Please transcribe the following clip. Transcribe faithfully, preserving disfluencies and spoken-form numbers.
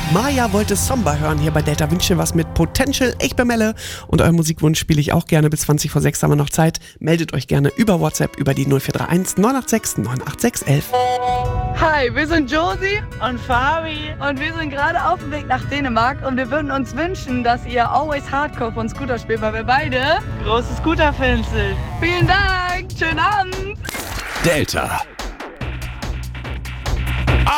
Maja wollte Somba hören hier bei Delta. Wünsche was mit Potential. Ich bin Melle und euren Musikwunsch spiele ich auch gerne. Bis zwanzig vor sechs haben wir noch Zeit. Meldet euch gerne über WhatsApp über die null vier drei eins neun acht sechs neun acht sechs eins eins. Hi, wir sind Josie und Fabi und wir sind gerade auf dem Weg nach Dänemark und wir würden uns wünschen, dass ihr Always Hardcore von Scooter spielt, weil wir beide große Scooter-Fans sind. Vielen Dank, schönen Abend. Delta.